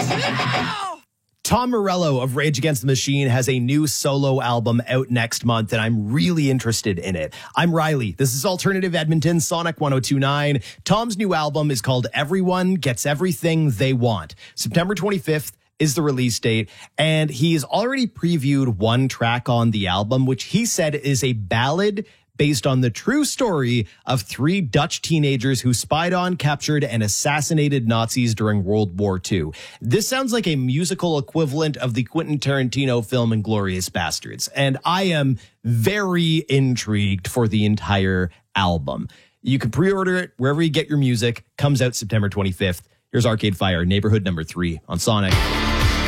Tom Morello of Rage Against the Machine has a new solo album out next month, and I'm really interested in it. I'm Riley. This is Alternative Edmonton, Sonic 102.9. Tom's new album is called Everyone Gets Everything They Want. September 25th is the release date, and he has already previewed one track on the album, which he said is a ballad based on the true story of 3 Dutch teenagers who spied on, captured, and assassinated Nazis during World War II. This sounds like a musical equivalent of the Quentin Tarantino film Inglourious Basterds, and I am very intrigued for the entire album. You can pre-order it wherever you get your music. Comes out September 25th. Here's Arcade Fire, Neighborhood number 3 on Sonic.